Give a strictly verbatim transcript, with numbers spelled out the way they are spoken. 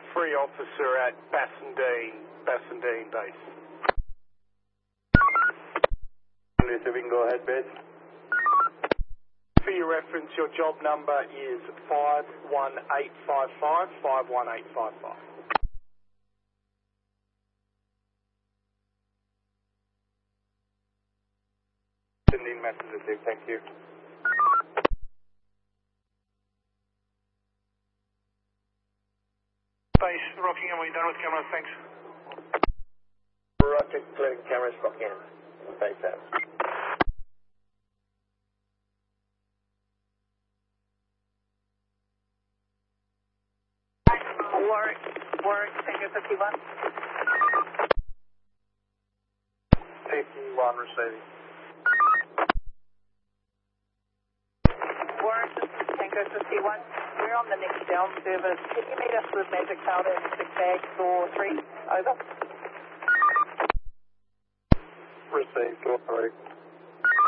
Free officer at Bassendean, Bassendean base. Receiving, go ahead, base. For your reference, your job number is five one eight five five, five one eight five five. Sending message received, thank you. Base, Rockingham, we're done with cameras, thanks. Roger, clearing cameras, Rockingham. Base out. Warwick, Warwick, Tango fifty-one. fifty-one receiving. Warwick, Tango fifty-one. We're on the next down service. Can you meet us with Magic Powder and Six Bags door three? Over. Received, door three.